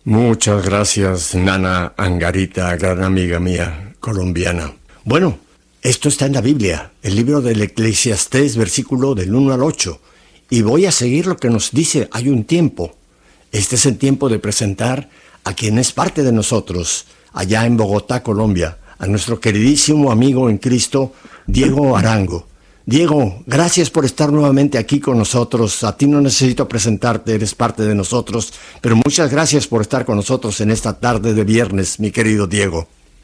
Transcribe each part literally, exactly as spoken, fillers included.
Muchas gracias, Nana Angarita, gran amiga mía colombiana. Bueno, esto está en la Biblia, el libro del Eclesiastés, versículo del uno al ocho. Y voy a seguir lo que nos dice, hay un tiempo. Este es el tiempo de presentar a quien es parte de nosotros, allá en Bogotá, Colombia, a nuestro queridísimo amigo en Cristo, Diego Arango. Diego, gracias por estar nuevamente aquí con nosotros. A ti no necesito presentarte, eres parte de nosotros, pero muchas gracias por estar con nosotros en esta tarde de viernes, mi querido Diego.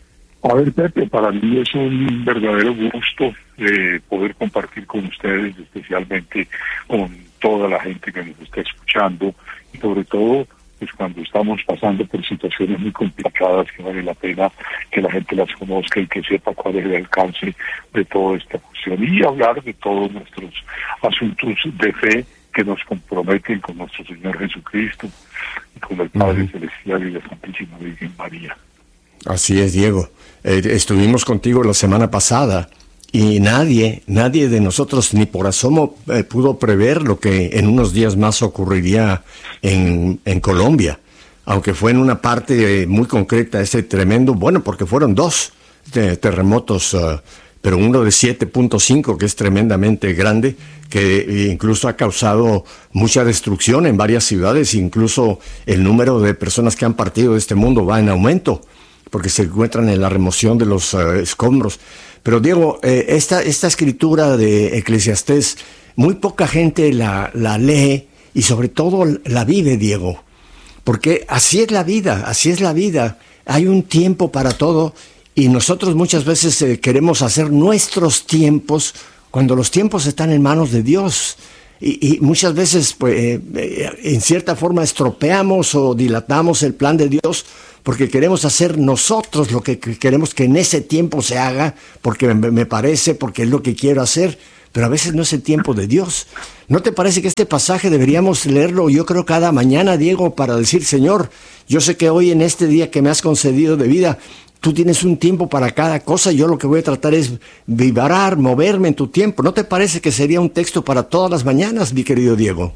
A ver, Pepe, para mí es un verdadero gusto eh, poder compartir con ustedes, especialmente con toda la gente que nos está escuchando, y sobre todo pues cuando estamos pasando por situaciones muy complicadas que vale la pena que la gente las conozca y que sepa cuál es el alcance de toda esta cuestión, y hablar de todos nuestros asuntos de fe que nos comprometen con nuestro Señor Jesucristo y con el Padre uh-huh. Celestial y la Santísima Virgen María. Así es, Diego. Eh, estuvimos contigo la semana pasada y nadie, nadie de nosotros ni por asomo eh, pudo prever lo que en unos días más ocurriría en, en Colombia, aunque fue en una parte eh, muy concreta ese tremendo, bueno, porque fueron dos de terremotos, uh, pero uno de siete punto cinco, que es tremendamente grande, que incluso ha causado mucha destrucción en varias ciudades, incluso el número de personas que han partido de este mundo va en aumento, porque se encuentran en la remoción de los uh, escombros. Pero Diego, eh, esta, esta escritura de Eclesiastés, muy poca gente la, la lee y sobre todo la vive, Diego, porque así es la vida, así es la vida. Hay un tiempo para todo y nosotros muchas veces eh, queremos hacer nuestros tiempos cuando los tiempos están en manos de Dios. Y, y muchas veces, pues, eh, en cierta forma, estropeamos o dilatamos el plan de Dios porque queremos hacer nosotros lo que queremos que en ese tiempo se haga, porque me, me parece, porque es lo que quiero hacer, pero a veces no es el tiempo de Dios. ¿No te parece que este pasaje deberíamos leerlo, yo creo, cada mañana, Diego, para decir, Señor, yo sé que hoy en este día que me has concedido de vida, tú tienes un tiempo para cada cosa, yo lo que voy a tratar es vibrar, moverme en tu tiempo? ¿No te parece que sería un texto para todas las mañanas, mi querido Diego?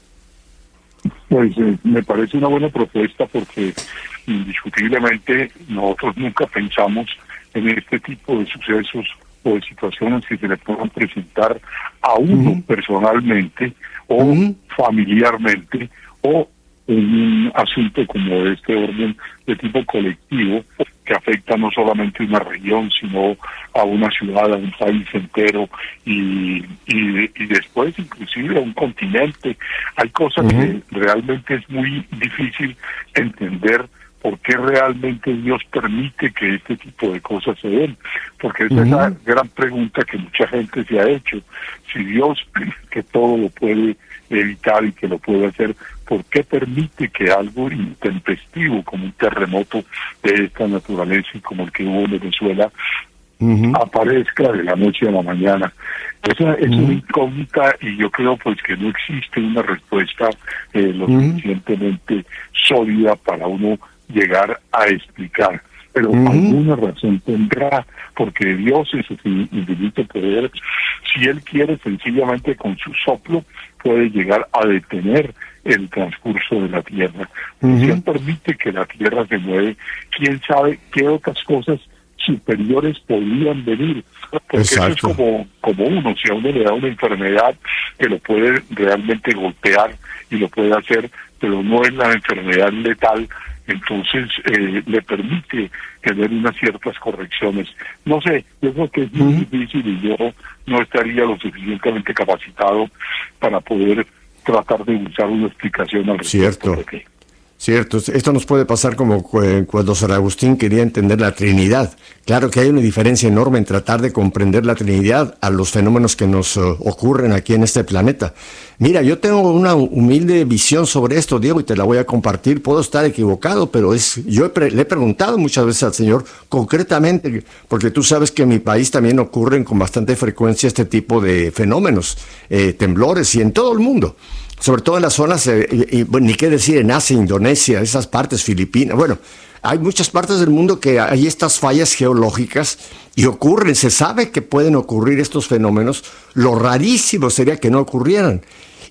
Pues eh, me parece una buena propuesta porque indiscutiblemente nosotros nunca pensamos en este tipo de sucesos o de situaciones que se le puedan presentar a uno uh-huh. personalmente o uh-huh. familiarmente o en un asunto como de este orden de tipo colectivo que afecta no solamente a una región sino a una ciudad, a un país entero y, y, y después inclusive a un continente. Hay cosas uh-huh. que realmente es muy difícil entender por qué realmente Dios permite que este tipo de cosas se den, porque esa uh-huh. es la gran pregunta que mucha gente se ha hecho. Si Dios, que todo lo puede evitar y que lo puede hacer, ¿por qué permite que algo intempestivo como un terremoto de esta naturaleza y como el que hubo en Venezuela uh-huh. aparezca de la noche a la mañana? Esa es uh-huh. una incógnita y yo creo pues que no existe una respuesta eh, lo uh-huh. suficientemente sólida para uno llegar a explicar, pero uh-huh. alguna razón tendrá, porque Dios es su infinito poder. Si Él quiere, sencillamente con su soplo puede llegar a detener el transcurso de la tierra. Uh-huh. Si Él permite que la tierra se mueve, quién sabe qué otras cosas superiores podrían venir, porque Exacto. eso es como, como uno, si a uno le da una enfermedad que lo puede realmente golpear y lo puede hacer, pero no es la enfermedad letal, entonces eh, le permite tener unas ciertas correcciones. No sé, yo creo que es muy uh-huh. difícil y yo no estaría lo suficientemente capacitado para poder tratar de buscar una explicación al respecto. Cierto. Cierto, esto nos puede pasar como cuando San Agustín quería entender la Trinidad. Claro que hay una diferencia enorme en tratar de comprender la Trinidad a los fenómenos que nos uh, ocurren aquí en este planeta. Mira, yo tengo una humilde visión sobre esto, Diego, y te la voy a compartir. Puedo estar equivocado, pero es yo he pre- le he preguntado muchas veces al Señor, concretamente, porque tú sabes que en mi país también ocurren con bastante frecuencia este tipo de fenómenos, eh, temblores, y en todo el mundo. Sobre todo en las zonas, eh, y, y, bueno, ni qué decir, en Asia, Indonesia, esas partes, Filipinas. Bueno, hay muchas partes del mundo que hay estas fallas geológicas y ocurren, se sabe que pueden ocurrir estos fenómenos. Lo rarísimo sería que no ocurrieran.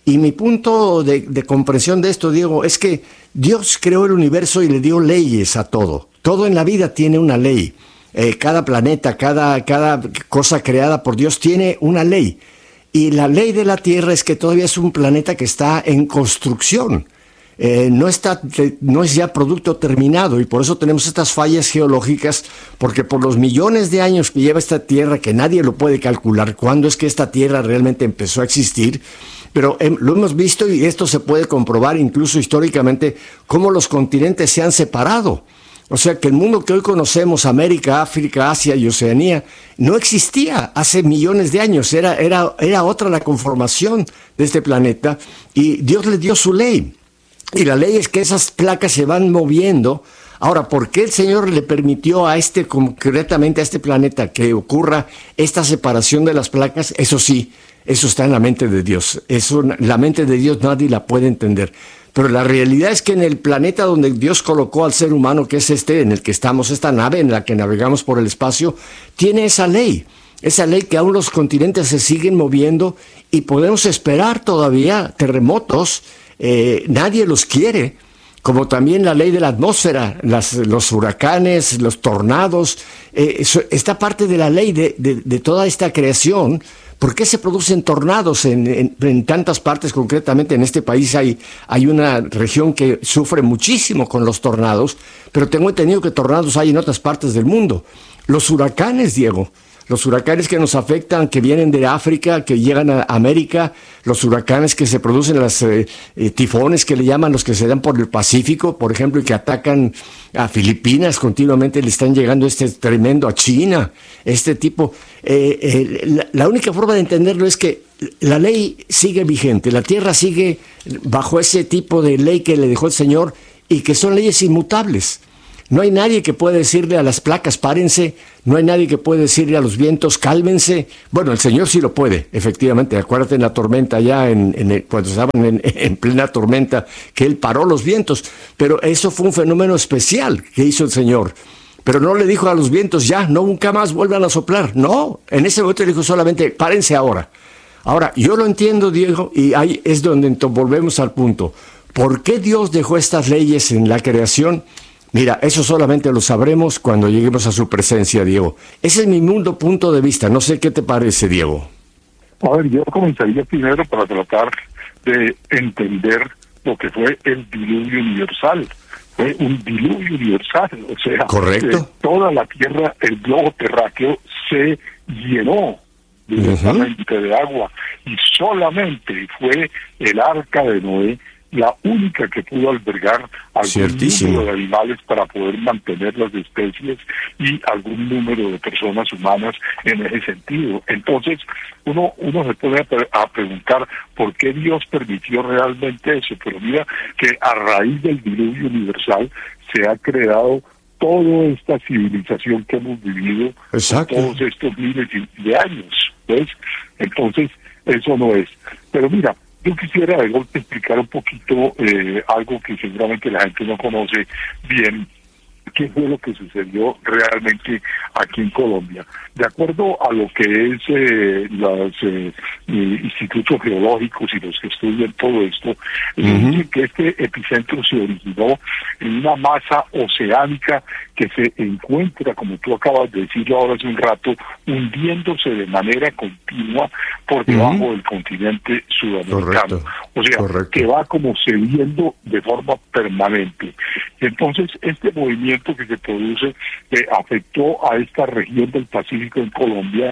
Y mi punto de, de comprensión de esto, Diego, es que Dios creó el universo y le dio leyes a todo. Todo en la vida tiene una ley. Eh, cada planeta, cada, cada cosa creada por Dios tiene una ley. Y la ley de la Tierra es que todavía es un planeta que está en construcción. Eh, no está, no es ya producto terminado, y por eso tenemos estas fallas geológicas, porque por los millones de años que lleva esta Tierra, que nadie lo puede calcular cuándo es que esta Tierra realmente empezó a existir, pero eh, lo hemos visto, y esto se puede comprobar incluso históricamente, cómo los continentes se han separado. O sea que el mundo que hoy conocemos, América, África, Asia y Oceanía, no existía hace millones de años, era, era, era otra la conformación de este planeta, y Dios le dio su ley. Y la ley es que esas placas se van moviendo. Ahora, ¿por qué el Señor le permitió a este, concretamente a este planeta, que ocurra esta separación de las placas? Eso sí, eso está en la mente de Dios. Eso, la mente de Dios nadie la puede entender. Pero la realidad es que en el planeta donde Dios colocó al ser humano, que es este, en el que estamos, esta nave en la que navegamos por el espacio, tiene esa ley. Esa ley que aún los continentes se siguen moviendo y podemos esperar todavía terremotos. Eh, nadie los quiere, como también la ley de la atmósfera, las, los huracanes, los tornados, eh, eso, esta parte de la ley de, de, de toda esta creación. ¿Por qué se producen tornados en, en, en tantas partes? Concretamente en este país hay, hay una región que sufre muchísimo con los tornados, pero tengo entendido que tornados hay en otras partes del mundo. Los huracanes, Diego, los huracanes que nos afectan, que vienen de África, que llegan a América, los huracanes que se producen, los eh, eh, tifones que le llaman, los que se dan por el Pacífico, por ejemplo, y que atacan a Filipinas continuamente, le están llegando este tremendo a China, este tipo. Eh, eh, la, la única forma de entenderlo es que la ley sigue vigente, la tierra sigue bajo ese tipo de ley que le dejó el Señor y que son leyes inmutables. No hay nadie que pueda decirle a las placas, párense, no hay nadie que pueda decirle a los vientos, cálmense. Bueno, el Señor sí lo puede, efectivamente. Acuérdate en la tormenta ya, en, en el, cuando estaban en, en plena tormenta, que Él paró los vientos. Pero eso fue un fenómeno especial que hizo el Señor. Pero no le dijo a los vientos, ya, no, nunca más vuelvan a soplar. No, en ese momento le dijo solamente, párense ahora. Ahora, yo lo entiendo, Diego, y ahí es donde volvemos al punto. ¿Por qué Dios dejó estas leyes en la creación? Mira, eso solamente lo sabremos cuando lleguemos a su presencia, Diego. Ese es mi mundo punto de vista. No sé qué te parece, Diego. A ver, yo comenzaría primero para tratar de entender lo que fue el diluvio universal. Fue un diluvio universal, o sea, correcto. Eh, toda la tierra, el globo terráqueo se llenó directamente uh-huh. de agua, y solamente fue el arca de Noé la única que pudo albergar algún número de animales para poder mantener las especies y algún número de personas humanas en ese sentido. Entonces, uno uno se puede a preguntar por qué Dios permitió realmente eso, pero mira que a raíz del diluvio universal se ha creado toda esta civilización que hemos vivido todos estos miles de años, ¿ves? Entonces, eso no es. Pero mira, yo quisiera de golpe explicar un poquito eh, algo que seguramente la gente no conoce bien, qué fue lo que sucedió realmente aquí en Colombia. De acuerdo a lo que es eh, los eh, institutos geológicos y los que estudian todo esto, uh-huh. dicen que este epicentro se originó en una masa oceánica que se encuentra, como tú acabas de decirlo ahora hace un rato, hundiéndose de manera continua por debajo uh-huh. del continente sudamericano. Correcto. O sea, Correcto. que va como cediendo de forma permanente. Entonces, este movimiento que se produce eh, afectó a esta región del Pacífico en Colombia,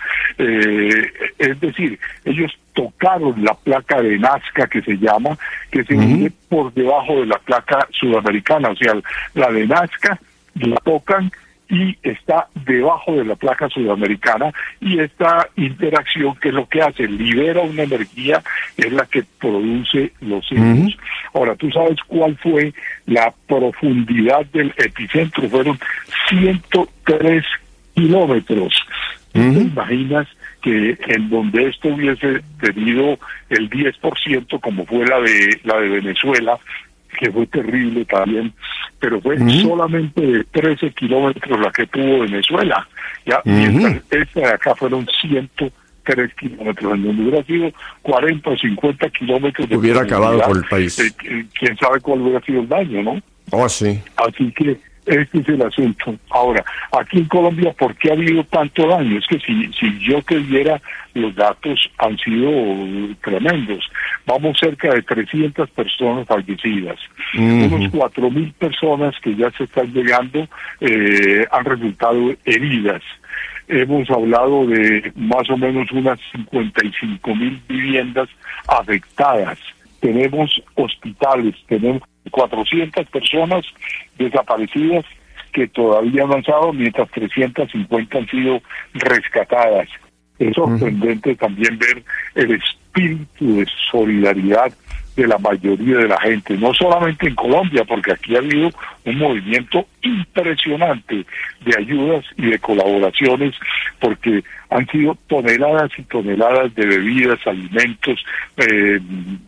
eh, es decir, ellos tocaron la placa de Nazca, que se llama, que se hunde uh-huh. por debajo de la placa sudamericana, o sea, la de Nazca la tocan y está debajo de la placa sudamericana, y esta interacción, que es lo que hace, libera una energía, es la que produce los sismos. Uh-huh. Ahora, ¿tú sabes cuál fue la profundidad del epicentro? Fueron ciento tres kilómetros. Uh-huh. ¿Te imaginas que en donde esto hubiese tenido el diez por ciento, como fue la de la de Venezuela, que fue terrible también, pero fue uh-huh. solamente de trece kilómetros la que tuvo Venezuela, ya, uh-huh. mientras esta de acá fueron ciento tres kilómetros, en donde hubiera sido cuarenta o cincuenta kilómetros de hubiera acabado con el país. Eh, quién sabe cuál hubiera sido el daño, ¿no? Oh, sí. Así que este es el asunto. Ahora, aquí en Colombia, ¿por qué ha habido tanto daño? Es que si, si yo te diera los datos, han sido tremendos. Vamos cerca de trescientas personas fallecidas. Uh-huh. Unos cuatro mil personas que ya se están llegando eh, han resultado heridas. Hemos hablado de más o menos unas cincuenta y cinco mil viviendas afectadas. Tenemos hospitales, tenemos cuatrocientas personas desaparecidas que todavía no han estado, mientras trescientas cincuenta han sido rescatadas. Es sorprendente uh-huh. también ver el espíritu de solidaridad de la mayoría de la gente, no solamente en Colombia, porque aquí ha habido un movimiento impresionante de ayudas y de colaboraciones, porque han sido toneladas y toneladas de bebidas, alimentos, eh,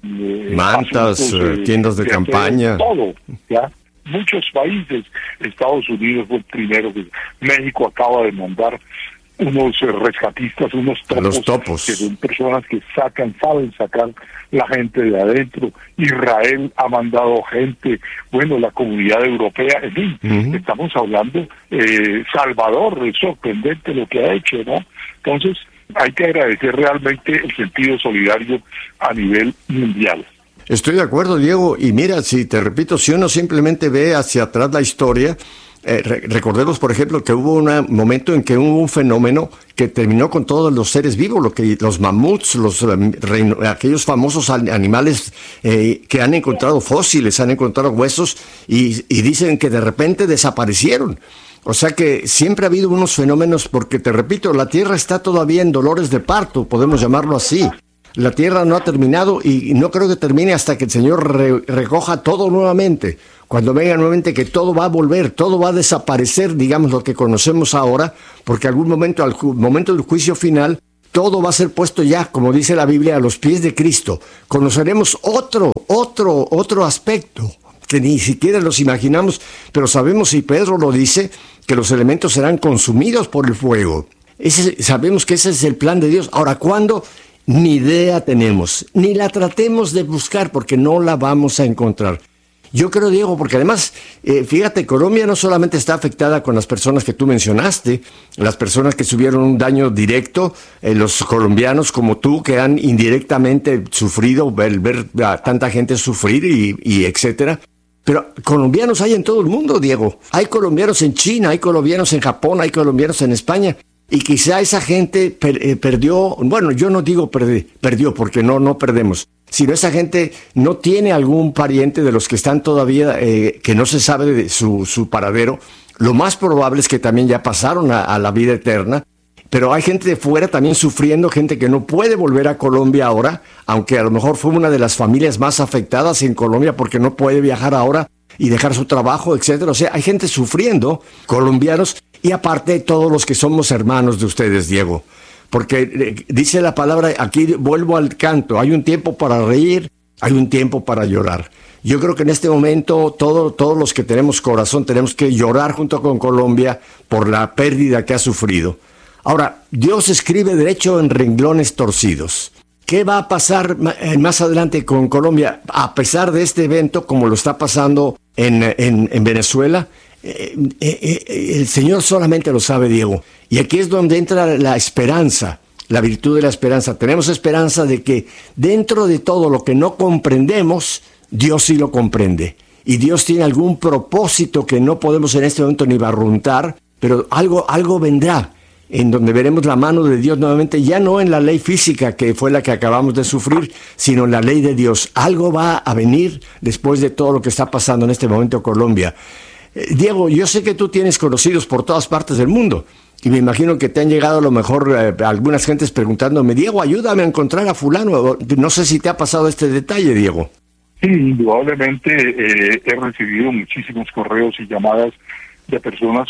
mantas, asuntos, eh, tiendas de, de campaña, todo, ¿ya? Muchos países, Estados Unidos fue el primero, que México acaba de mandar unos eh, rescatistas, unos topos, los topos, que son personas que sacan, saben sacar la gente de adentro. Israel ha mandado gente, bueno, la comunidad europea, en fin, uh-huh. estamos hablando, eh, Salvador, es sorprendente lo que ha hecho, ¿no? Entonces, hay que agradecer realmente el sentido solidario a nivel mundial. Estoy de acuerdo, Diego, y mira, si te repito, si uno simplemente ve hacia atrás la historia, Eh, re- recordemos, por ejemplo, que hubo un momento en que hubo un fenómeno que terminó con todos los seres vivos, lo que los mamuts, los reino, aquellos famosos animales eh, que han encontrado fósiles, han encontrado huesos y, y dicen que de repente desaparecieron. O sea que siempre ha habido unos fenómenos, porque te repito, la Tierra está todavía en dolores de parto, podemos llamarlo así. La Tierra no ha terminado y no creo que termine hasta que el Señor re- recoja todo nuevamente. Cuando venga nuevamente, que todo va a volver, todo va a desaparecer, digamos, lo que conocemos ahora, porque algún momento, al ju- momento del juicio final, todo va a ser puesto ya, como dice la Biblia, a los pies de Cristo. Conoceremos otro, otro, otro aspecto que ni siquiera los imaginamos, pero sabemos, y Pedro lo dice, que los elementos serán consumidos por el fuego. Ese, sabemos que ese es el plan de Dios. Ahora, ¿cuándo? Ni idea tenemos, ni la tratemos de buscar porque no la vamos a encontrar. Yo creo, Diego, porque además, eh, fíjate, Colombia no solamente está afectada con las personas que tú mencionaste, las personas que tuvieron un daño directo, eh, los colombianos como tú que han indirectamente sufrido, ver, ver a tanta gente sufrir y, y etcétera. Pero colombianos hay en todo el mundo, Diego. Hay colombianos en China, hay colombianos en Japón, hay colombianos en España. Y quizá esa gente per, eh, perdió, bueno, yo no digo perdí, perdió porque no, no perdemos, sino esa gente no tiene algún pariente de los que están todavía, eh, que no se sabe de su, su paradero. Lo más probable es que también ya pasaron a, a la vida eterna, pero hay gente de fuera también sufriendo, gente que no puede volver a Colombia ahora, aunque a lo mejor fue una de las familias más afectadas en Colombia porque no puede viajar ahora y dejar su trabajo, etcétera. O sea, hay gente sufriendo, colombianos, y aparte todos los que somos hermanos de ustedes, Diego. Porque eh, dice la palabra, aquí vuelvo al canto, hay un tiempo para reír, hay un tiempo para llorar. Yo creo que en este momento todo, todos los que tenemos corazón tenemos que llorar junto con Colombia por la pérdida que ha sufrido. Ahora, Dios escribe derecho en renglones torcidos. ¿Qué va a pasar más adelante con Colombia? A pesar de este evento, como lo está pasando en, en, en Venezuela, eh, eh, eh, el Señor solamente lo sabe, Diego. Y aquí es donde entra la esperanza, la virtud de la esperanza. Tenemos esperanza de que dentro de todo lo que no comprendemos, Dios sí lo comprende. Y Dios tiene algún propósito que no podemos en este momento ni barruntar, pero algo, algo vendrá, en donde veremos la mano de Dios nuevamente, ya no en la ley física que fue la que acabamos de sufrir, sino en la ley de Dios. Algo va a venir después de todo lo que está pasando en este momento en Colombia. Eh, Diego, yo sé que tú tienes conocidos por todas partes del mundo, y me imagino que te han llegado a lo mejor eh, algunas gentes preguntándome, Diego, ayúdame a encontrar a fulano. No sé si te ha pasado este detalle, Diego. Sí, indudablemente eh, he recibido muchísimos correos y llamadas de personas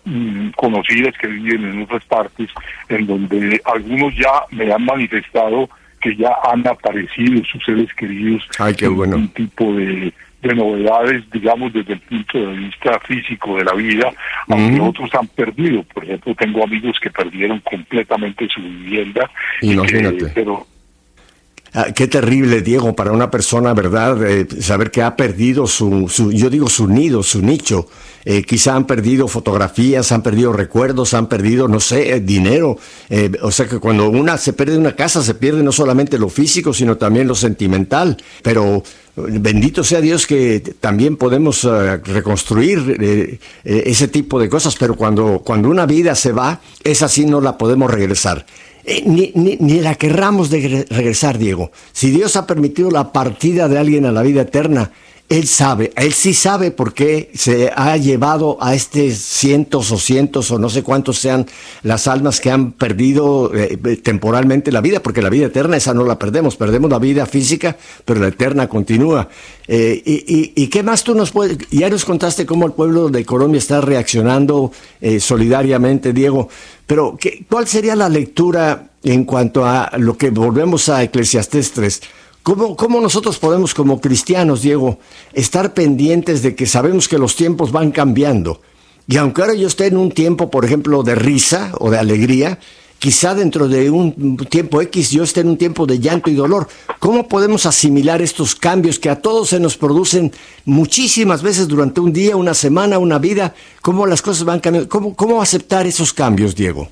conocidas que viven en otras partes, en donde algunos ya me han manifestado que ya han aparecido sus seres queridos. Ay, qué bueno. Un tipo de, de novedades, digamos, desde el punto de vista físico de la vida, aunque uh-huh. otros han perdido. Por ejemplo, tengo amigos que perdieron completamente su vivienda. Imagínate. Que, pero Ah, qué terrible, Diego, para una persona, ¿verdad? Eh, saber que ha perdido su, su, yo digo su nido, su nicho. Eh, quizá han perdido fotografías, han perdido recuerdos, han perdido, no sé, eh, dinero. Eh, o sea que cuando una se pierde una casa, se pierde no solamente lo físico, sino también lo sentimental. Pero bendito sea Dios que también podemos uh, reconstruir eh, eh, ese tipo de cosas. Pero cuando, cuando una vida se va, esa sí no la podemos regresar. Eh, ni, ni, ni la querramos de regresar, Diego. Si Dios ha permitido la partida de alguien a la vida eterna, Él sabe, Él sí sabe por qué se ha llevado a este cientos o cientos o no sé cuántos sean las almas que han perdido eh, temporalmente la vida, porque la vida eterna esa no la perdemos, perdemos la vida física, pero la eterna continúa. Eh, y, y, ¿Y qué más tú nos puedes? Ya nos contaste cómo el pueblo de Colombia está reaccionando eh, solidariamente, Diego, pero ¿qué, ¿cuál sería la lectura en cuanto a lo que volvemos a Eclesiastés tres? ¿Cómo, ¿Cómo nosotros podemos como cristianos, Diego, estar pendientes de que sabemos que los tiempos van cambiando? Y aunque ahora yo esté en un tiempo, por ejemplo, de risa o de alegría, quizá dentro de un tiempo X yo esté en un tiempo de llanto y dolor. ¿Cómo podemos asimilar estos cambios que a todos se nos producen muchísimas veces durante un día, una semana, una vida? ¿Cómo las cosas van cambiando? ¿Cómo, cómo aceptar esos cambios, Diego?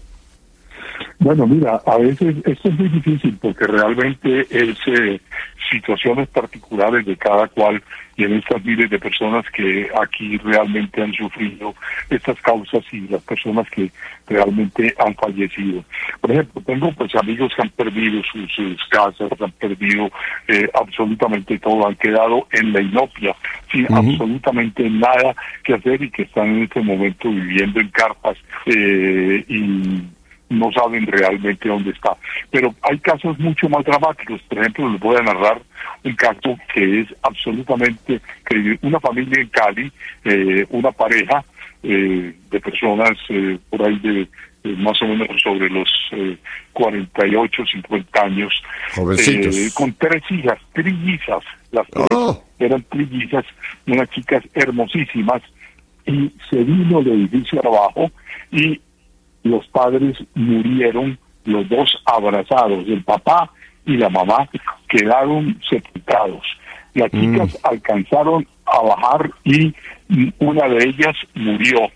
Bueno, mira, a veces esto es muy difícil porque realmente es eh, situaciones particulares de cada cual y en estas miles de personas que aquí realmente han sufrido estas causas y las personas que realmente han fallecido. Por ejemplo, tengo pues amigos que han perdido sus, sus casas, han perdido eh, absolutamente todo, han quedado en la inopia, sin uh-huh. absolutamente nada que hacer y que están en este momento viviendo en carpas eh, y no saben realmente dónde está. Pero hay casos mucho más dramáticos. Por ejemplo, les voy a narrar un caso que es absolutamente creíble. Una familia en Cali, eh, una pareja eh, de personas eh, por ahí de, de más o menos sobre los eh, cuarenta y ocho, cincuenta años, eh, con tres hijas, trillizas, las tres oh. eran trillizas, unas chicas hermosísimas, y se vino el edificio abajo y los padres murieron, los dos abrazados, el papá y la mamá quedaron sepultados. Las mm. chicas alcanzaron a bajar y una de ellas murió.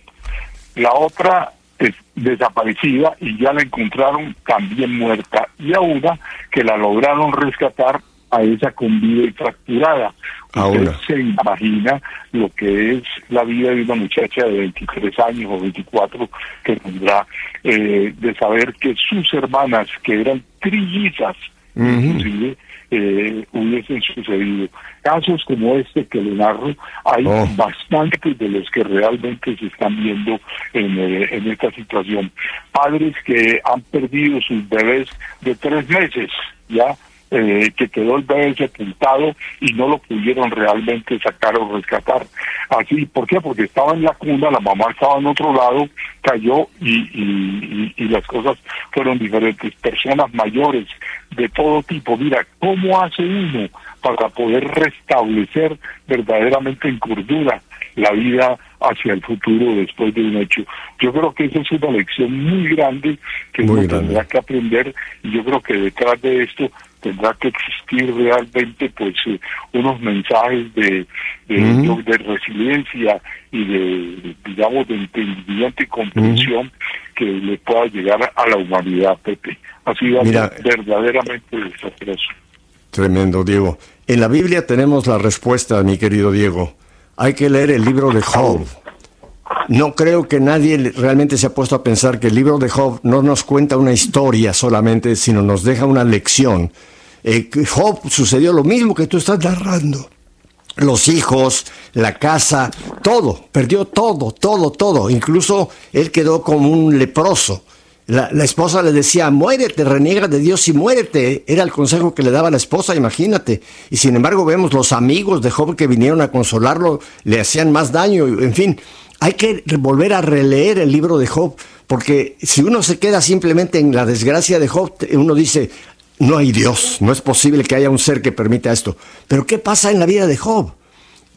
La otra es desaparecida y ya la encontraron también muerta. Y a una que la lograron rescatar, a esa con vida y fracturada. Usted se imagina lo que es la vida de una muchacha de veintitrés años o veinticuatro que tendrá eh, de saber que sus hermanas, que eran trillizas, uh-huh. inclusive eh, hubiesen sucedido. Casos como este que le narro, hay oh. bastantes de los que realmente se están viendo en, eh, en esta situación. Padres que han perdido sus bebés de tres meses, ya, Eh, que quedó el bebé sepultado y no lo pudieron realmente sacar o rescatar. Así, ¿por qué? Porque estaba en la cuna, la mamá estaba en otro lado, cayó y, y, y, y las cosas fueron diferentes. Personas mayores de todo tipo. Mira, ¿cómo hace uno para poder restablecer verdaderamente en cordura la vida hacia el futuro después de un hecho? Yo creo que esa es una lección muy grande que uno tendrá que aprender, y yo creo que detrás de esto tendrá que existir realmente pues eh, unos mensajes de de, uh-huh. de resiliencia y de, digamos, de entendimiento y comprensión uh-huh. que le pueda llegar a la humanidad, Pepe. Ha sido Mira, verdaderamente desastroso. Tremendo, Diego. En la Biblia tenemos la respuesta, mi querido Diego. Hay que leer el libro de Job. No creo que nadie realmente se ha puesto a pensar que el libro de Job no nos cuenta una historia solamente, sino nos deja una lección. Eh, Job sucedió lo mismo que tú estás narrando. Los hijos, la casa, todo, perdió todo, todo, todo. Incluso él quedó como un leproso. La, la esposa le decía, muérete, reniega de Dios y muérete. Era el consejo que le daba la esposa, imagínate. Y sin embargo vemos los amigos de Job que vinieron a consolarlo, le hacían más daño. En fin, hay que volver a releer el libro de Job, porque si uno se queda simplemente en la desgracia de Job, uno dice, no hay Dios, no es posible que haya un ser que permita esto. Pero ¿qué pasa en la vida de Job?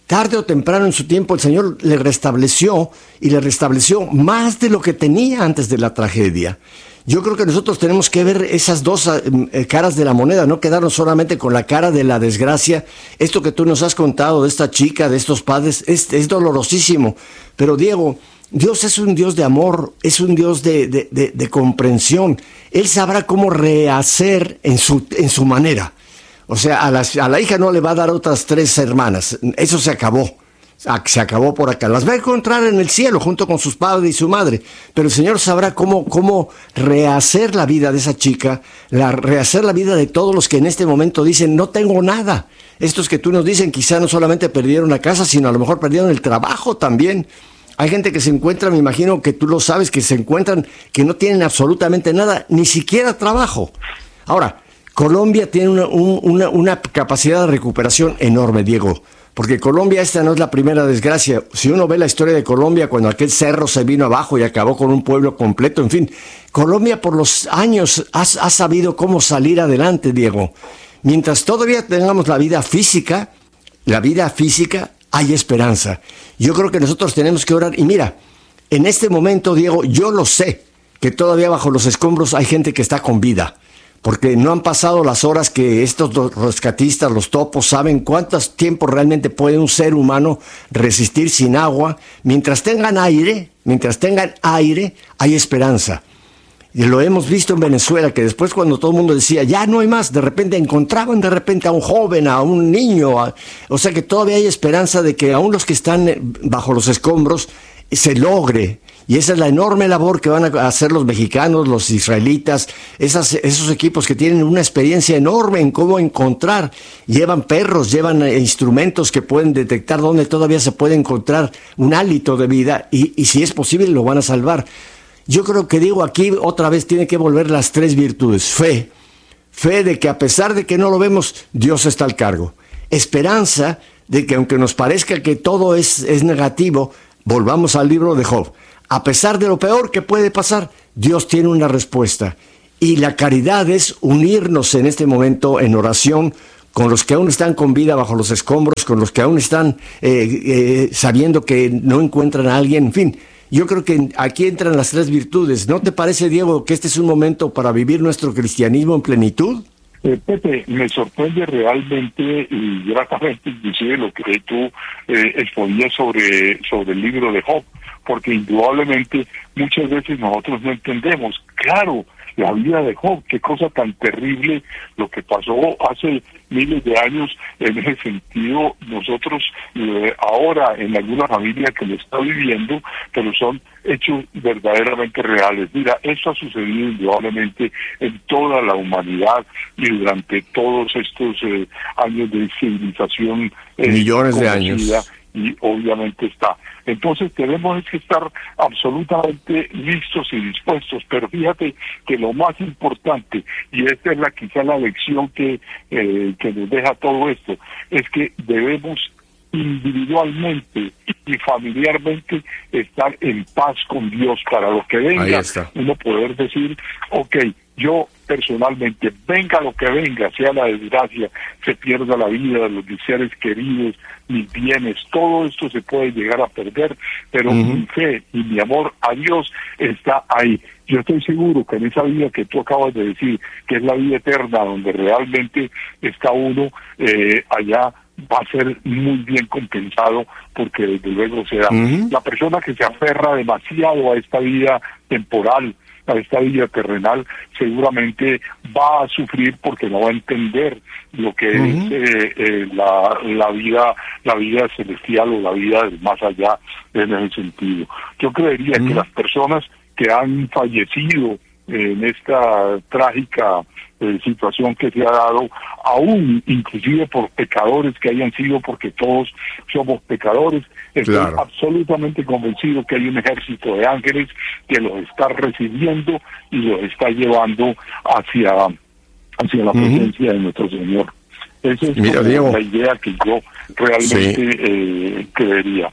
tarde o temprano en su tiempo el Señor le restableció y le restableció más de lo que tenía antes de la tragedia. Yo creo que nosotros tenemos que ver esas dos eh, caras de la moneda, no quedarnos solamente con la cara de la desgracia. Esto que tú nos has contado de esta chica, de estos padres, es, es dolorosísimo. Pero Diego, Dios es un Dios de amor, es un Dios de, de, de, de comprensión. Él sabrá cómo rehacer en su, en su manera. O sea, a la, a la hija no le va a dar otras tres hermanas. Eso se acabó. Se acabó por acá. Las va a encontrar en el cielo junto con sus padres y su madre. Pero el Señor sabrá cómo, cómo rehacer la vida de esa chica, la, rehacer la vida de todos los que en este momento dicen, no tengo nada. Estos que tú nos dicen quizá no solamente perdieron la casa, sino a lo mejor perdieron el trabajo también. Hay gente que se encuentra, me imagino que tú lo sabes, que se encuentran que no tienen absolutamente nada, ni siquiera trabajo. Ahora, Colombia tiene una, una, una capacidad de recuperación enorme, Diego. Porque Colombia, esta no es la primera desgracia. Si uno ve la historia de Colombia, cuando aquel cerro se vino abajo y acabó con un pueblo completo, en fin, Colombia por los años ha, ha sabido cómo salir adelante, Diego. Mientras todavía tengamos la vida física, la vida física, hay esperanza. Yo creo que nosotros tenemos que orar. Y mira, en este momento, Diego, yo lo sé, que todavía bajo los escombros hay gente que está con vida. Porque no han pasado las horas que estos rescatistas, los topos, saben cuántos tiempos realmente puede un ser humano resistir sin agua. Mientras tengan aire, mientras tengan aire, hay esperanza. Y lo hemos visto en Venezuela, que después cuando todo el mundo decía, ya no hay más, de repente encontraban de repente a un joven, a un niño. A, o sea que todavía hay esperanza de que aún los que están bajo los escombros se logre. Y esa es la enorme labor que van a hacer los mexicanos, los israelitas, esas, esos equipos que tienen una experiencia enorme en cómo encontrar. Llevan perros, llevan instrumentos que pueden detectar dónde todavía se puede encontrar un hálito de vida y, y si es posible lo van a salvar. Yo creo que digo aquí otra vez tiene que volver las tres virtudes. Fe, fe de que a pesar de que no lo vemos, Dios está al cargo. Esperanza de que aunque nos parezca que todo es, es negativo, volvamos al libro de Job. A pesar de lo peor que puede pasar, Dios tiene una respuesta. Y la caridad es unirnos en este momento en oración con los que aún están con vida bajo los escombros, con los que aún están eh, eh, sabiendo que no encuentran a alguien. En fin, yo creo que aquí entran las tres virtudes. ¿No te parece, Diego, que este es un momento para vivir nuestro cristianismo en plenitud? Eh, Pepe, me sorprende realmente y gratamente inclusive lo que tú eh, exponías sobre, sobre el libro de Job, porque indudablemente muchas veces nosotros no entendemos, claro, la vida de Job, qué cosa tan terrible lo que pasó hace miles de años. En ese sentido, nosotros eh, ahora en alguna familia que lo está viviendo, pero son hechos verdaderamente reales. Mira, esto ha sucedido indudablemente en toda la humanidad y durante todos estos eh, años de civilización. Eh, Millones de años. Y obviamente está. Entonces tenemos que estar absolutamente listos y dispuestos, pero fíjate que lo más importante, y esta es la quizá la lección que, eh, que nos deja todo esto, es que debemos individualmente y familiarmente estar en paz con Dios para lo que venga, uno poder decir, ok, yo personalmente, venga lo que venga, sea la desgracia, se pierda la vida de los seres queridos, mis bienes, todo esto se puede llegar a perder, pero uh-huh. mi fe y mi amor a Dios está ahí. Yo estoy seguro que en esa vida que tú acabas de decir, que es la vida eterna, donde realmente está uno eh, allá, va a ser muy bien compensado, porque desde luego será uh-huh. la persona que se aferra demasiado a esta vida temporal, a esta vida terrenal, seguramente va a sufrir porque no va a entender lo que uh-huh. es eh, eh, la, la vida la vida celestial o la vida del más allá en ese sentido. Yo creería uh-huh. que las personas que han fallecido en esta trágica eh, situación que se ha dado, aún inclusive por pecadores que hayan sido, porque todos somos pecadores, estoy claro. absolutamente convencido que hay un ejército de ángeles que los está recibiendo y los está llevando hacia, hacia la presencia uh-huh. de nuestro Señor. Esa es Mira, Diego, la idea que yo realmente sí. eh, creería.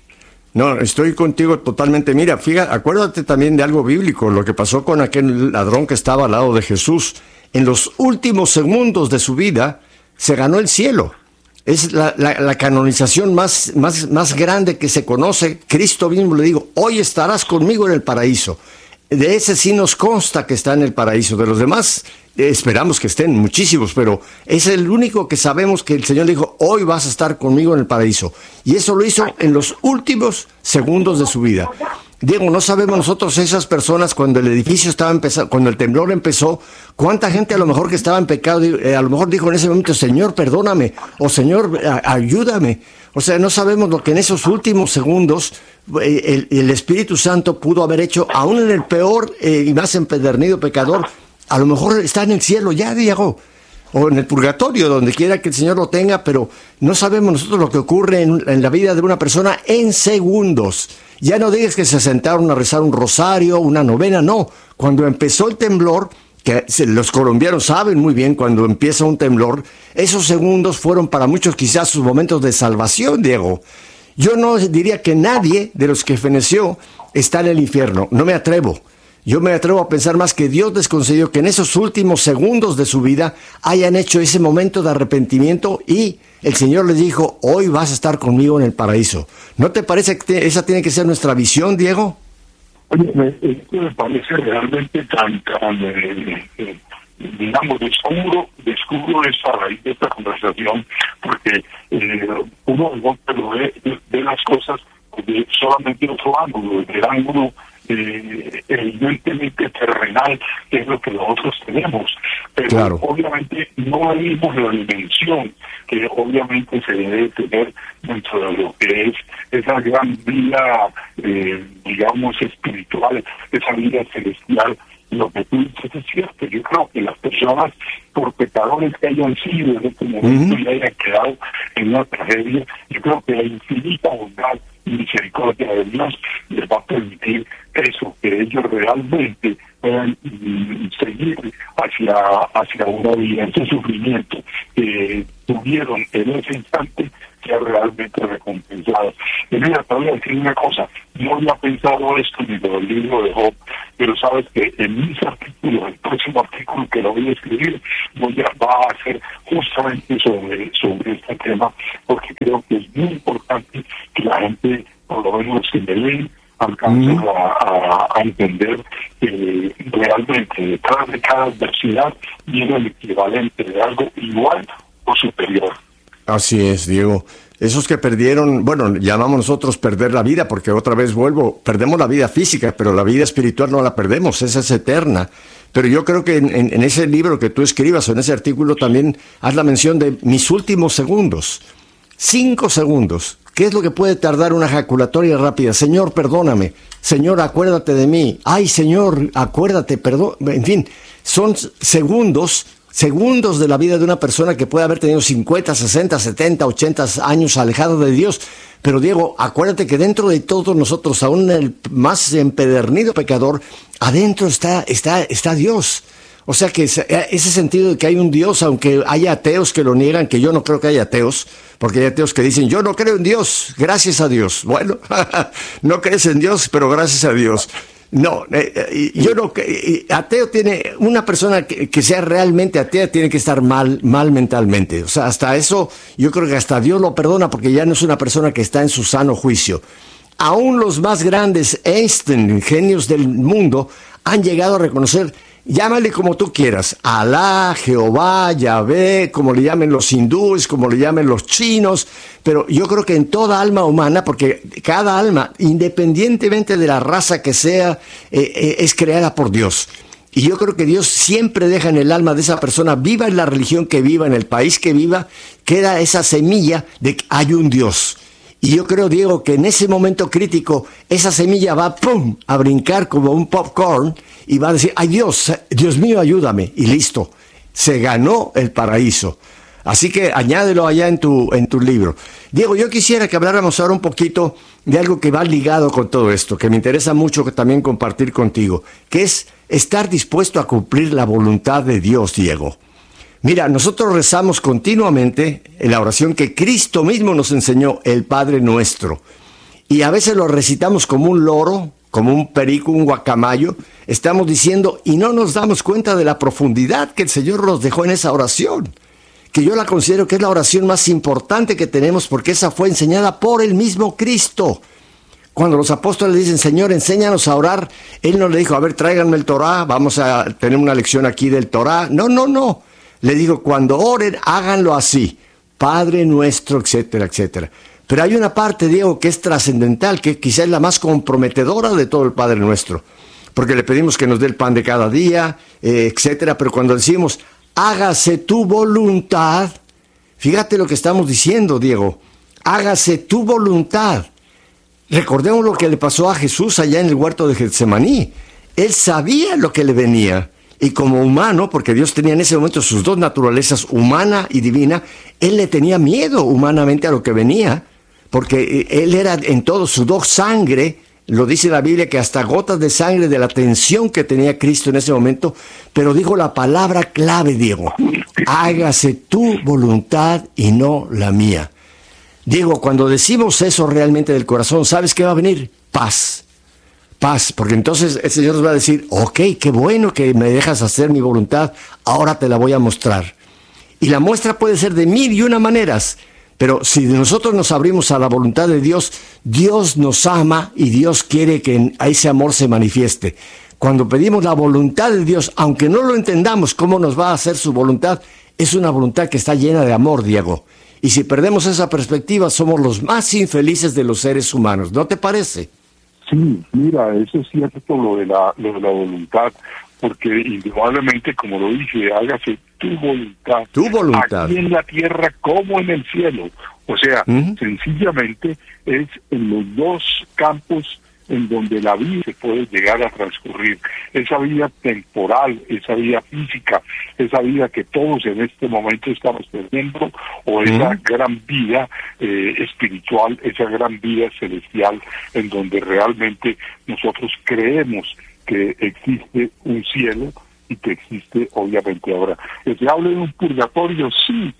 No, estoy contigo totalmente. Mira, fíjate, acuérdate también de algo bíblico, lo que pasó con aquel ladrón que estaba al lado de Jesús. En los últimos segundos de su vida, se ganó el cielo. Es la, la, la canonización más, más, más grande que se conoce. Cristo mismo le dijo, hoy estarás conmigo en el paraíso. De ese sí nos consta que está en el paraíso. De los demás eh, esperamos que estén muchísimos, pero es el único que sabemos que el Señor le dijo, hoy vas a estar conmigo en el paraíso. Y eso lo hizo en los últimos segundos de su vida. Diego, no sabemos nosotros esas personas cuando el edificio estaba empezando, cuando el temblor empezó, cuánta gente a lo mejor que estaba en pecado, eh, a lo mejor dijo en ese momento, Señor, perdóname, o Señor, a, ayúdame. O sea, no sabemos lo que en esos últimos segundos eh, el, el Espíritu Santo pudo haber hecho, aún en el peor eh, y más empedernido pecador. A lo mejor está en el cielo ya, Diego, o en el purgatorio, donde quiera que el Señor lo tenga, pero no sabemos nosotros lo que ocurre en, en la vida de una persona en segundos. Ya no digas que se sentaron a rezar un rosario, una novena, no. Cuando empezó el temblor, que los colombianos saben muy bien cuando empieza un temblor, esos segundos fueron para muchos quizás sus momentos de salvación, Diego. Yo no diría que nadie de los que feneció está en el infierno, no me atrevo. Yo me atrevo a pensar más que Dios les concedió que en esos últimos segundos de su vida hayan hecho ese momento de arrepentimiento y el Señor les dijo, hoy vas a estar conmigo en el paraíso. ¿No te parece que esa tiene que ser nuestra visión, Diego? Oye, me, esto me parece realmente tan, tan eh, eh, digamos, descubro, descubro esa raíz de esta conversación, porque eh, uno de golpe lo ve, ve las cosas de solamente otro ángulo, del ángulo Eh, evidentemente terrenal, que es lo que nosotros tenemos, pero claro, obviamente no vimos la dimensión que obviamente se debe tener dentro de lo que es esa gran vida, eh, digamos, espiritual, esa vida celestial. Lo que tú dices es cierto. Yo creo que las personas, por pecadores que hayan sido en este momento uh-huh. y hayan quedado en una tragedia, yo creo que la infinita bondad y misericordia de Dios les va a permitir eso, que ellos realmente puedan mm, seguir hacia, hacia una vida, ese sufrimiento que tuvieron en ese instante, sea realmente recompensado. Y mira, te voy a decir una cosa, no había pensado esto ni del libro de Job, pero sabes que en mis artículos, el próximo artículo que lo voy a escribir, voy a, va a ser justamente sobre, sobre este tema, porque creo que es muy importante que la gente, por lo menos que me leen, alcancen mm. a, a, a entender que realmente detrás de cada adversidad viene el equivalente de algo igual o superior. Así es, Diego. Esos que perdieron, bueno, llamamos nosotros perder la vida, porque otra vez vuelvo, perdemos la vida física, pero la vida espiritual no la perdemos, esa es eterna. Pero yo creo que en, en, en ese libro que tú escribas o en ese artículo también haz la mención de mis últimos segundos. Cinco segundos. ¿Qué es lo que puede tardar una ejaculatoria rápida? Señor, perdóname. Señor, acuérdate de mí. Ay, Señor, acuérdate, perdón. En fin, son segundos, segundos de la vida de una persona que puede haber tenido cincuenta, sesenta, setenta, ochenta años alejado de Dios. Pero Diego, acuérdate que dentro de todos nosotros, aún el más empedernido pecador, adentro está, está, está Dios. O sea que ese sentido de que hay un Dios, aunque haya ateos que lo niegan, que yo no creo que haya ateos, porque hay ateos que dicen, yo no creo en Dios, gracias a Dios. Bueno, no crees en Dios, pero gracias a Dios. No, eh, yo no, eh, ateo tiene, una persona que, que sea realmente atea tiene que estar mal, mal mentalmente. O sea, hasta eso, yo creo que hasta Dios lo perdona porque ya no es una persona que está en su sano juicio. Aún los más grandes Einstein, genios del mundo, han llegado a reconocer, llámale como tú quieras, Alá, Jehová, Yahvé, como le llamen los hindúes, como le llamen los chinos, pero yo creo que en toda alma humana, porque cada alma, independientemente de la raza que sea, eh, eh, es creada por Dios. Y yo creo que Dios siempre deja en el alma de esa persona, viva en la religión que viva, en el país que viva, queda esa semilla de que hay un Dios. Y yo creo, Diego, que en ese momento crítico, esa semilla va, ¡pum!, a brincar como un popcorn y va a decir, ¡ay Dios, Dios mío, ayúdame! Y listo, se ganó el paraíso. Así que añádelo allá en tu, en tu libro. Diego, yo quisiera que habláramos ahora un poquito de algo que va ligado con todo esto, que me interesa mucho que también compartir contigo, que es estar dispuesto a cumplir la voluntad de Dios, Diego. Mira, nosotros rezamos continuamente en la oración que Cristo mismo nos enseñó, el Padre Nuestro. Y a veces lo recitamos como un loro, como un perico, un guacamayo. Estamos diciendo y no nos damos cuenta de la profundidad que el Señor nos dejó en esa oración. que yo la considero que es la oración más importante que tenemos, porque esa fue enseñada por el mismo Cristo. Cuando los apóstoles le dicen, Señor, enséñanos a orar, Él no le dijo, a ver, tráiganme el Torá, vamos a tener una lección aquí del Torá. No, no, no. Le digo, cuando oren, háganlo así. Padre nuestro, etcétera, etcétera. Pero hay una parte, Diego, que es trascendental, que quizás es la más comprometedora de todo el Padre Nuestro. Porque le pedimos que nos dé el pan de cada día, eh, etcétera. Pero cuando decimos, hágase tu voluntad, fíjate lo que estamos diciendo, Diego. Hágase tu voluntad. Recordemos lo que le pasó a Jesús allá en el huerto de Getsemaní. Él sabía lo que le venía. Y como humano, porque Dios tenía en ese momento sus dos naturalezas, humana y divina, Él le tenía miedo humanamente a lo que venía. Porque Él era en todo, sudó sangre, lo dice la Biblia, que hasta gotas de sangre de la tensión que tenía Cristo en ese momento, pero dijo la palabra clave, Diego, hágase tu voluntad y no la mía. Diego, cuando decimos eso realmente del corazón, ¿sabes qué va a venir? Paz, paz, porque entonces el Señor nos va a decir, ok, qué bueno que me dejas hacer mi voluntad, ahora te la voy a mostrar. Y la muestra puede ser de mil y una maneras. Pero si nosotros nos abrimos a la voluntad de Dios, Dios nos ama y Dios quiere que ese amor se manifieste. Cuando pedimos la voluntad de Dios, aunque no lo entendamos cómo nos va a hacer su voluntad, es una voluntad que está llena de amor, Diego. Y si perdemos esa perspectiva, somos los más infelices de los seres humanos. ¿No te parece? Sí, mira, eso es cierto, lo de la, lo de la voluntad, porque indudablemente, como lo dije, hágase tu voluntad, tu voluntad, aquí en la tierra como en el cielo. O sea, uh-huh. sencillamente es en los dos campos en donde la vida se puede llegar a transcurrir. Esa vida temporal, esa vida física, esa vida que todos en este momento estamos perdiendo, o esa uh-huh. gran vida eh, espiritual, esa gran vida celestial, en donde realmente nosotros creemos que existe un cielo y que existe, obviamente, ahora. ¿Que se hable de un purgatorio? Sí,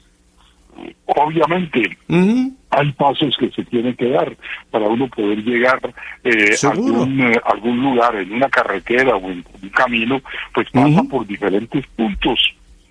obviamente. Uh-huh. Hay pasos que se tienen que dar para uno poder llegar eh, a algún, eh, algún lugar, en una carretera o en un camino, pues pasa uh-huh. por diferentes puntos.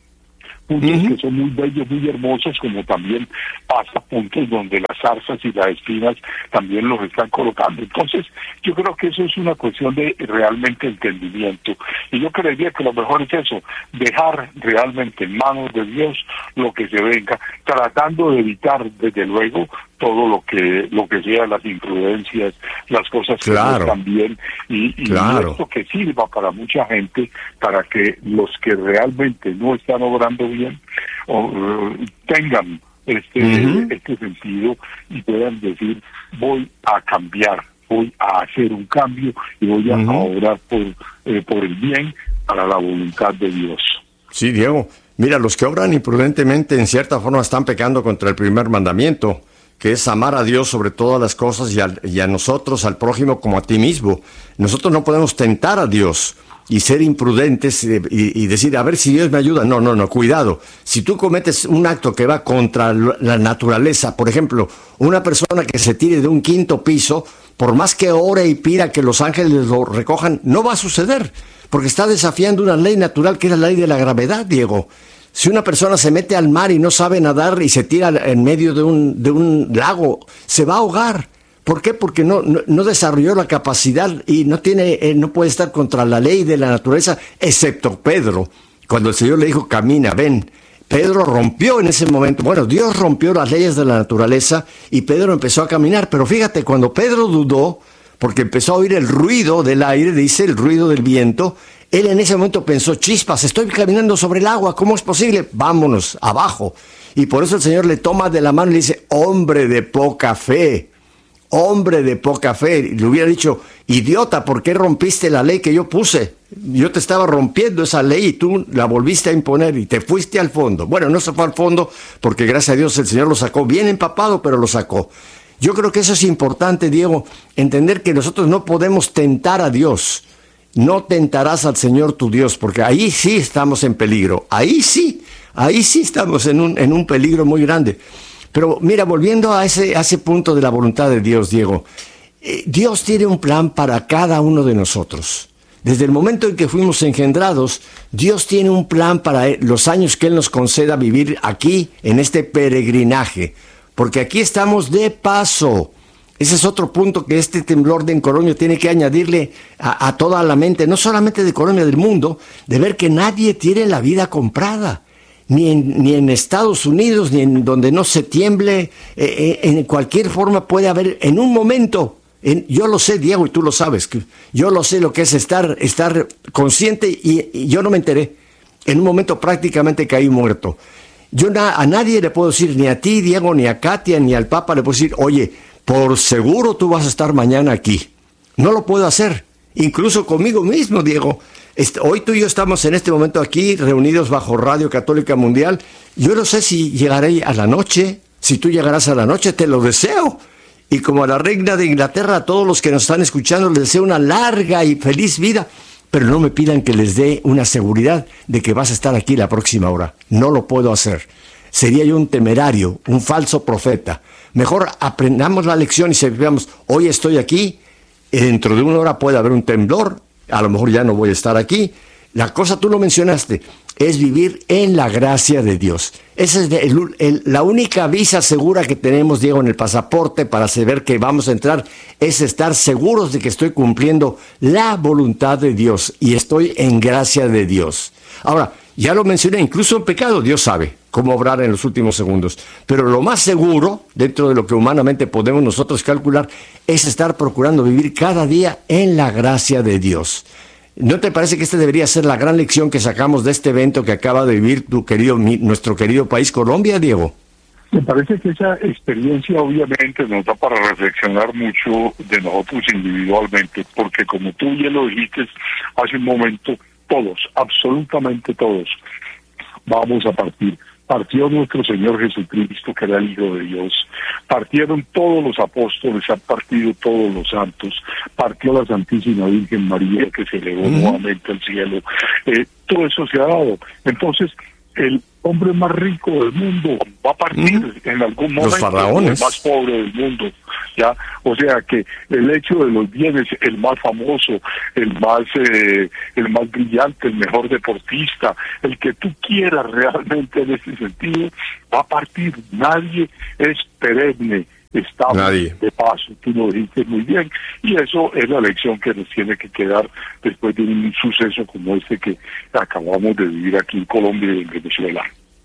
Puntos uh-huh. que son muy bellos, muy hermosos, como también pasa puntos donde las zarzas y las espinas también los están colocando. Entonces, yo creo que eso es una cuestión de realmente entendimiento. Y yo creería que lo mejor es eso, dejar realmente en manos de Dios lo que se venga, tratando de evitar, desde luego, todo lo que lo que sea las imprudencias, las cosas que claro. no están bien, y, y claro. esto que sirva para mucha gente, para que los que realmente no están obrando bien o uh, tengan este uh-huh. este sentido y puedan decir, voy a cambiar, voy a hacer un cambio y voy a, uh-huh. a obrar por eh, por el bien, para la voluntad de Dios. Sí, Diego, mira, los que obran imprudentemente en cierta forma están pecando contra el primer mandamiento, que es amar a Dios sobre todas las cosas y a, y a nosotros, al prójimo, como a ti mismo. Nosotros no podemos tentar a Dios y ser imprudentes y, y decir, a ver si Dios me ayuda. No, no, no, cuidado. Si tú cometes un acto que va contra la naturaleza, por ejemplo, una persona que se tire de un quinto piso, por más que ore y pida que los ángeles lo recojan, no va a suceder, porque está desafiando una ley natural que es la ley de la gravedad, Diego. Si una persona se mete al mar y no sabe nadar y se tira en medio de un, de un lago, se va a ahogar. ¿Por qué? Porque no, no, no desarrolló la capacidad y no tiene, eh, no puede estar contra la ley de la naturaleza, excepto Pedro. Cuando el Señor le dijo, camina, ven. Pedro rompió en ese momento, bueno, Dios rompió las leyes de la naturaleza y Pedro empezó a caminar. Pero fíjate, cuando Pedro dudó, porque empezó a oír el ruido del aire, dice, el ruido del viento, él en ese momento pensó, chispas, estoy caminando sobre el agua, ¿cómo es posible? Vámonos, abajo. Y por eso el Señor le toma de la mano y le dice, hombre de poca fe, hombre de poca fe. Y le hubiera dicho, idiota, ¿por qué rompiste la ley que yo puse? Yo te estaba rompiendo esa ley y tú la volviste a imponer y te fuiste al fondo. Bueno, no se fue al fondo porque gracias a Dios el Señor lo sacó bien empapado, pero lo sacó. Yo creo que eso es importante, Diego, entender que nosotros no podemos tentar a Dios. No tentarás al Señor tu Dios, porque ahí sí estamos en peligro. Ahí sí, ahí sí estamos en un, en un peligro muy grande. Pero mira, volviendo a ese, a ese punto de la voluntad de Dios, Diego, eh, Dios tiene un plan para cada uno de nosotros. Desde el momento en que fuimos engendrados, Dios tiene un plan para los años que Él nos conceda vivir aquí, en este peregrinaje, porque aquí estamos de paso. Ese es otro punto que este temblor de Colombia tiene que añadirle a, a toda la mente, no solamente de Colombia, del mundo, de ver que nadie tiene la vida comprada, ni en, ni en Estados Unidos, ni en donde no se tiemble, eh, en cualquier forma puede haber, en un momento. En, yo lo sé, Diego, y tú lo sabes, que yo lo sé lo que es estar, estar consciente y, y yo no me enteré. En un momento prácticamente caí muerto. Yo na, a nadie le puedo decir, ni a ti, Diego, ni a Katia, ni al Papa, le puedo decir, oye, por seguro tú vas a estar mañana aquí. No lo puedo hacer, incluso conmigo mismo, Diego. Este, hoy tú y yo estamos en este momento aquí, reunidos bajo Radio Católica Mundial. Yo no sé si llegaré a la noche, si tú llegarás a la noche, te lo deseo. Y como a la reina de Inglaterra, a todos los que nos están escuchando, les deseo una larga y feliz vida, pero no me pidan que les dé una seguridad de que vas a estar aquí la próxima hora. No lo puedo hacer. Sería yo un temerario, un falso profeta. Mejor aprendamos la lección y sepamos, hoy estoy aquí, dentro de una hora puede haber un temblor, a lo mejor ya no voy a estar aquí. La cosa, tú lo mencionaste, es vivir en la gracia de Dios. Esa es el, el, la única visa segura que tenemos, Diego, en el pasaporte para saber que vamos a entrar, es estar seguros de que estoy cumpliendo la voluntad de Dios y estoy en gracia de Dios. Ahora, ya lo mencioné, incluso en pecado, Dios sabe cómo obrar en los últimos segundos. Pero lo más seguro, dentro de lo que humanamente podemos nosotros calcular, es estar procurando vivir cada día en la gracia de Dios. ¿No te parece que esta debería ser la gran lección que sacamos de este evento que acaba de vivir tu querido, mi, nuestro querido país Colombia, Diego? Me parece que esa experiencia obviamente nos da para reflexionar mucho de nosotros individualmente, porque como tú ya lo dijiste hace un momento, todos, absolutamente todos, vamos a partir. Partió nuestro Señor Jesucristo, que era el Hijo de Dios. Partieron todos los apóstoles, han partido todos los santos. Partió la Santísima Virgen María, que se elevó uh-huh. nuevamente al cielo. Eh, todo eso se ha dado. Entonces, el hombre más rico del mundo va a partir uh-huh. en algún momento. Los faraones. El más pobre del mundo. ¿Ya? O sea que el hecho de los bienes, el más famoso, el más eh, el más brillante, el mejor deportista, el que tú quieras realmente en ese sentido, va a partir. Nadie es perenne, estamos Nadie. de paso, tú lo dijiste muy bien, y eso es la lección que nos tiene que quedar después de un suceso como este que acabamos de vivir aquí en Colombia y en Venezuela.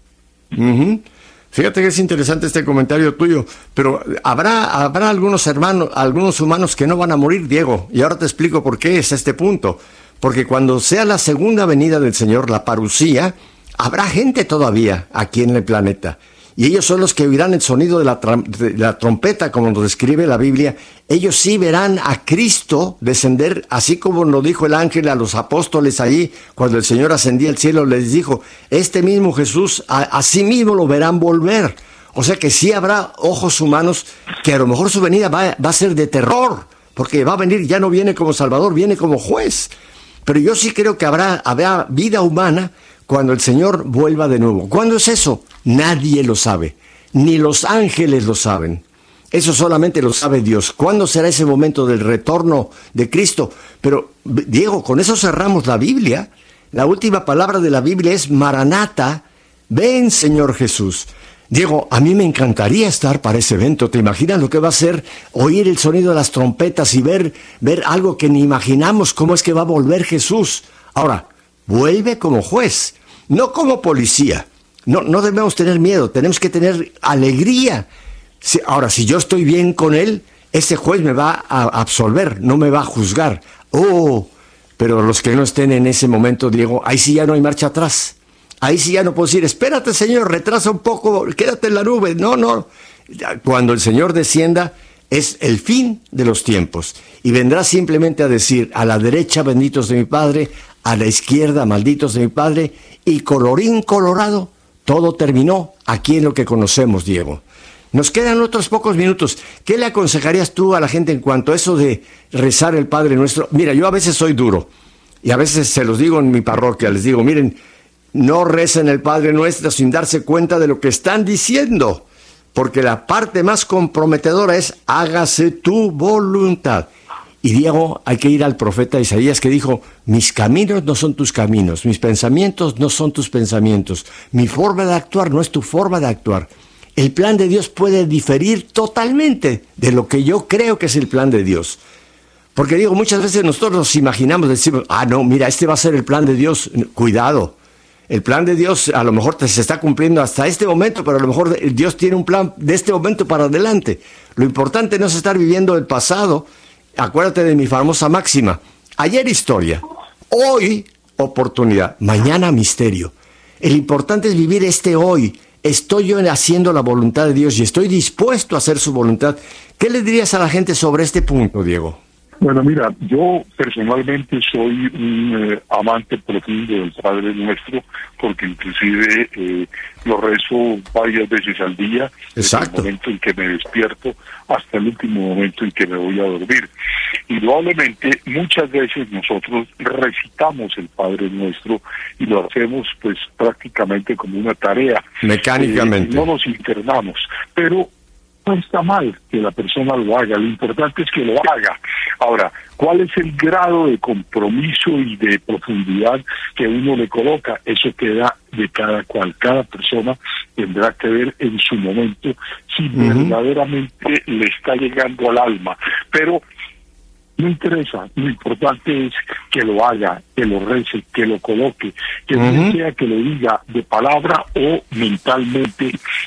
Uh-huh. Fíjate que es interesante este comentario tuyo, pero habrá habrá algunos hermanos, algunos humanos que no van a morir, Diego, y ahora te explico por qué es este punto. Porque cuando sea la segunda venida del Señor, la parusía, habrá gente todavía aquí en el planeta. Y ellos son los que oirán el sonido de la, tra- de la trompeta, como nos describe la Biblia. Ellos sí verán a Cristo descender, así como nos dijo el ángel a los apóstoles allí, cuando el Señor ascendía al cielo, les dijo, este mismo Jesús, a, a sí mismo lo verán volver. O sea que sí habrá ojos humanos que a lo mejor su venida va, va a ser de terror, porque va a venir, ya no viene como Salvador, viene como juez. Pero yo sí creo que habrá, habrá vida humana cuando el Señor vuelva de nuevo. ¿Cuándo es eso? Nadie lo sabe, ni los ángeles lo saben. Eso solamente lo sabe Dios. ¿Cuándo será ese momento del retorno de Cristo? Pero, Diego, con eso cerramos la Biblia. La última palabra de la Biblia es Maranata, ven Señor Jesús. Diego, a mí me encantaría estar para ese evento. ¿Te imaginas lo que va a ser oír el sonido de las trompetas y ver, ver algo que ni imaginamos, cómo es que va a volver Jesús? Ahora, vuelve como juez, no como policía. No, no debemos tener miedo, tenemos que tener alegría. Si, ahora, si yo estoy bien con él, ese juez me va a absolver, no me va a juzgar. Oh, pero los que no estén en ese momento, Diego, ahí sí ya no hay marcha atrás. Ahí sí ya no puedo decir, espérate, Señor, retrasa un poco, quédate en la nube. No, no. Cuando el Señor descienda, es el fin de los tiempos. Y vendrá simplemente a decir, a la derecha, benditos de mi Padre, a la izquierda, malditos de mi Padre, y colorín colorado, todo terminó aquí en lo que conocemos, Diego. Nos quedan otros pocos minutos. ¿Qué le aconsejarías tú a la gente en cuanto a eso de rezar el Padre Nuestro? Mira, yo a veces soy duro, y a veces se los digo en mi parroquia, les digo, miren, no recen el Padre Nuestro sin darse cuenta de lo que están diciendo, porque la parte más comprometedora es, hágase tu voluntad. Y Diego, hay que ir al profeta Isaías que dijo, mis caminos no son tus caminos, mis pensamientos no son tus pensamientos, mi forma de actuar no es tu forma de actuar. El plan de Dios puede diferir totalmente de lo que yo creo que es el plan de Dios. Porque digo, muchas veces nosotros nos imaginamos, decimos, ah, no, mira, este va a ser el plan de Dios. Cuidado, el plan de Dios a lo mejor te, se está cumpliendo hasta este momento, pero a lo mejor Dios tiene un plan de este momento para adelante. Lo importante no es estar viviendo el pasado. Acuérdate de mi famosa máxima. Ayer historia, hoy oportunidad, mañana misterio. El importante es vivir este hoy. Estoy yo haciendo la voluntad de Dios y estoy dispuesto a hacer su voluntad. ¿Qué le dirías a la gente sobre este punto, Diego? Bueno, mira, yo personalmente soy un eh, amante profundo del Padre Nuestro, porque inclusive eh, lo rezo varias veces al día, desde el momento en que me despierto hasta el último momento en que me voy a dormir. Indudablemente, muchas veces nosotros recitamos el Padre Nuestro y lo hacemos pues prácticamente como una tarea. Mecánicamente. Eh, no nos internamos, pero no está mal que la persona lo haga, lo importante es que lo haga. Ahora, ¿cuál es el grado de compromiso y de profundidad que uno le coloca? Eso queda de cada cual. Cada persona tendrá que ver en su momento si uh-huh. verdaderamente le está llegando al alma. Pero no interesa, lo importante es que lo haga, que lo rece, que lo coloque, que uh-huh. sea que lo diga de palabra o mentalmente,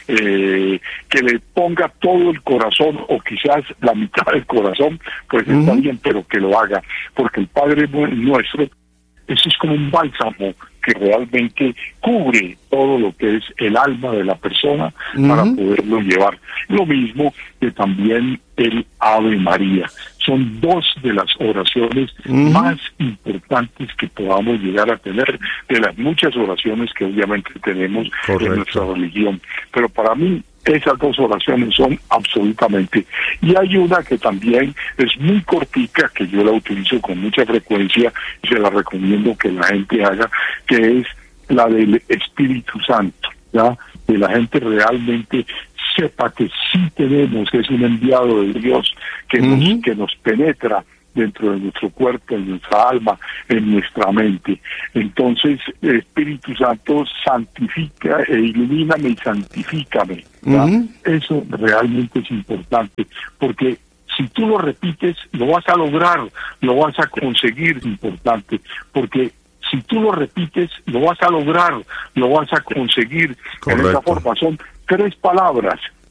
eh, que le ponga todo el corazón o quizás la mitad del corazón, pues uh-huh. está bien, pero que lo haga, porque el Padre Nuestro, eso es como un bálsamo que realmente cubre todo lo que es el alma de la persona uh-huh. para poderlo llevar. Lo mismo que también el Ave María. Son dos de las oraciones uh-huh. más importantes que podamos llegar a tener, de las muchas oraciones que obviamente tenemos Correcto. En nuestra religión. Pero para mí, esas dos oraciones son absolutamente. Y hay una que también es muy cortica, que yo la utilizo con mucha frecuencia y se la recomiendo que la gente haga, que es la del Espíritu Santo, ¿ya? Que la gente realmente sepa que sí tenemos, que es un enviado de Dios que, uh-huh. nos, que nos penetra dentro de nuestro cuerpo, en nuestra alma, en nuestra mente. Entonces, el Espíritu Santo santifica e ilumíname y santifícame. Uh-huh. Eso realmente es importante, porque si tú lo repites, lo vas a lograr, lo vas a conseguir, es importante, porque si tú lo repites, lo vas a lograr, lo vas a conseguir. Correcto. En esa forma son tres palabras